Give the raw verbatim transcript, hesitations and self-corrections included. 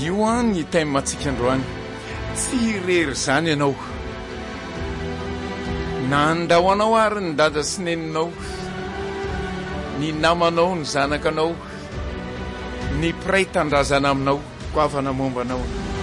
Io an ny tema antsika androany tsy irery zany ianao nandao anao ary ny dada sy neninao, ny namanao ny zanakanao, ny piray tandrazana aminao ko avana mombanao.